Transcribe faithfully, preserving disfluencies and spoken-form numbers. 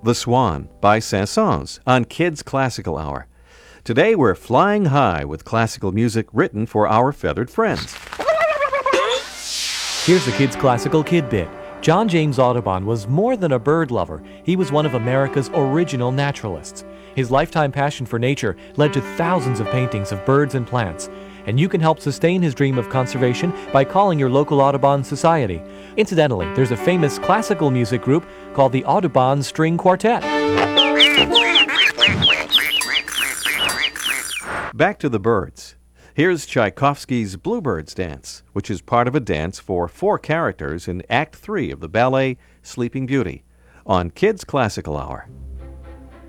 The Swan by Saint-Saëns on Kids Classical Hour. Today we're flying high with classical music written for our feathered friends. Here's the Kids Classical Kid Bit. John James Audubon was more than a bird lover. He was one of America's original naturalists. His lifetime passion for nature led to thousands of paintings of birds and plants. And you can help sustain his dream of conservation by calling your local Audubon Society. Incidentally, there's a famous classical music group called the Audubon String Quartet. Back to the birds. Here's Tchaikovsky's Bluebird's Dance, which is part of a dance for four characters in Act Three of the ballet Sleeping Beauty, on Kids Classical Hour.